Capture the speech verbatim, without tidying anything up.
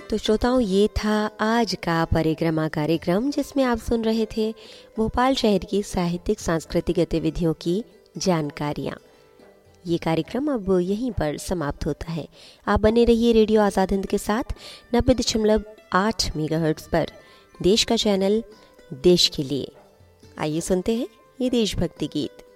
तो श्रोताओं, ये था आज का परिक्रमा कार्यक्रम जिसमें आप सुन रहे थे भोपाल शहर की साहित्यिक सांस्कृतिक गतिविधियों की जानकारियाँ। ये कार्यक्रम अब यहीं पर समाप्त होता है। आप बने रहिए रेडियो आज़ाद हिंद के साथ नब्बे दशमलव आठ मेगाहर्ट्ज़ पर, देश का चैनल देश के लिए। आइए सुनते हैं ये देशभक्ति गीत।